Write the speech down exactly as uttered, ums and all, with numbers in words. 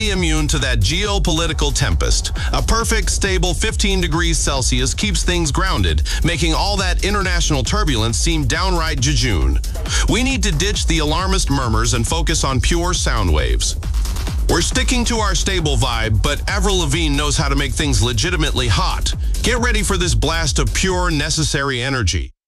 immune to that geopolitical tempest. A perfect, stable fifteen degrees Celsius keeps things grounded, making all that international turbulence seem downright jejune. We need to ditch the alarmist murmurs and focus on pure sound waves. We're sticking to our stable vibe, but Avril Lavigne knows how to make things legitimately hot. Get ready for this blast of pure, necessary energy.